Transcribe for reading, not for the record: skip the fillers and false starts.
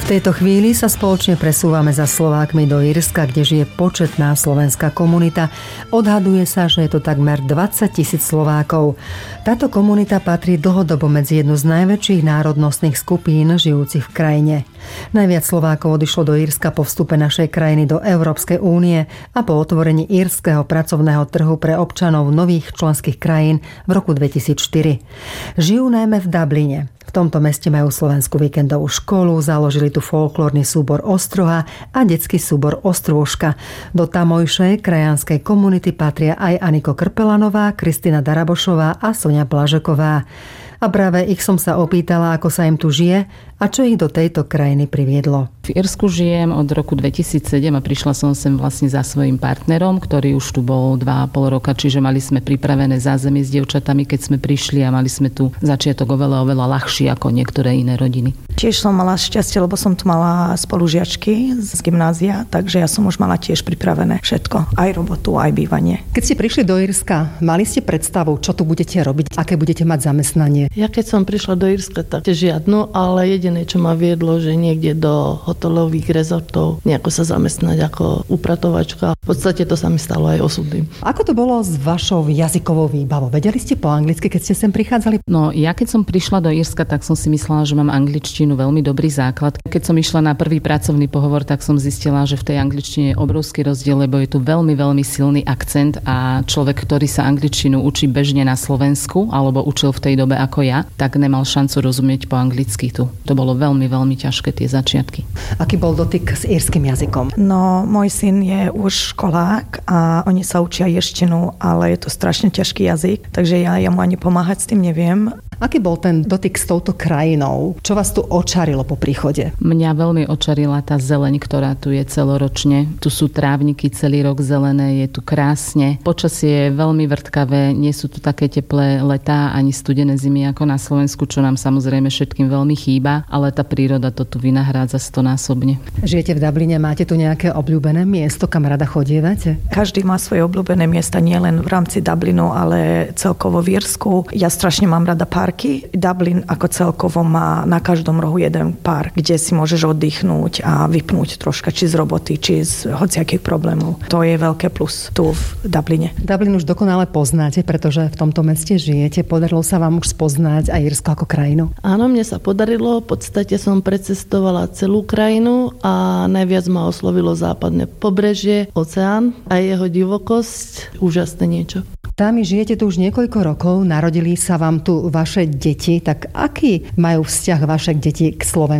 V tejto chvíli sa spoločne presúvame za Slovákmi do Írska, kde žije početná slovenská komunita. Odhaduje sa, že je to takmer 20 000 Slovákov. Táto komunita patrí dlhodobo medzi jednu z najväčších národnostných skupín žijúcich v krajine. Najviac Slovákov odišlo do Írska po vstupe našej krajiny do Európskej únie a po otvorení írskeho pracovného trhu pre občanov nových členských krajín v roku 2004. Žijú najmä v Dubline. V tomto meste majú slovenskú víkendovú školu, založili tu folklórny súbor Ostroha a detský súbor Ostrôžka. Do tamojšej krajanskej komunity patria aj Aniko Krpelanová, Kristina Darabošová a Soňa Blažeková. A práve ich som sa opýtala, ako sa im tu žije a čo ich do tejto krajiny priviedlo. V Írsku žijem od roku 2007 a prišla som sem vlastne za svojím partnerom, ktorý už tu bol 2,5 roka, čiže mali sme pripravené zázemie s dievčatami, keď sme prišli a mali sme tu začiatok oveľa ľahší ako niektoré iné rodiny. Tiež som mala šťastie, lebo som tu mala spolužiačky z gymnázia, takže ja som už mala tiež pripravené všetko, aj robotu, aj bývanie. Keď ste prišli do Írska, mali ste predstavu, čo tu budete robiť, aké budete mať zamestnanie? Ja keď som prišla do Írska, tak žiadnu, ale jediné, čo ma viedlo, že niekde do hotelových rezortov nejako sa zamestnať ako upratovačka. V podstate to sa mi stalo aj osudným. Ako to bolo s vašou jazykovou výbavou? Vedeli ste po anglicky, keď ste sem prichádzali? No, ja keď som prišla do Írska, tak som si myslela, že mám angličtinu veľmi dobrý základ. Keď som išla na prvý pracovný pohovor, tak som zistila, že v tej angličtine je obrovský rozdiel, lebo je tu veľmi, veľmi silný akcent a človek, ktorý sa angličtinu učí bežne na Slovensku alebo učil v tej dobe ako ja, tak nemal šancu rozumieť po anglicky tu. To bolo veľmi, veľmi ťažké tie začiatky. Aký bol dotyk s írskym jazykom? No, môj syn je už školák a oni sa učia írštinu, ale je to strašne ťažký jazyk, takže ja mu ani pomáhať s tým neviem. Aký bol ten dotyk s touto krajinou? Čo vás tu očarilo po príchode? Mňa veľmi očarila tá zeleň, ktorá tu je celoročne. Tu sú trávniky celý rok zelené, je tu krásne. Počasie je veľmi vrtkavé, nie sú tu také teplé letá ani studené zimy ako na Slovensku, čo nám samozrejme všetkým veľmi chýba, ale tá príroda to tu vynahrádza 100-násobne. Žijete v Dubline, máte tu nejaké obľúbené miesto, kam rada chodievate? Každý má svoje obľúbené miesta, nielen v rámci Dublinu, ale celkovo v Írsku. Ja strašne mám rada parky. Dublin ako celkovo má na každom rohu jeden park, kde si môžeš oddychnúť a vypnúť troška, či z roboty, či z hociakých problémov. To je veľké plus tu v Dubline. Dublin už dokonale poznáte, pretože v tomto meste žijete. Podarilo sa vám už spoznať aj Írsko ako krajinu? Áno, mne sa podarilo. V podstate som precestovala celú krajinu a najviac ma oslovilo západné pobrežie, oceán a jeho divokosť. Úžasné niečo. Dámy, žijete tu už niekoľko rokov, narodili sa vám tu vaše deti, tak aký majú vzťah vaše deti k Slovensku?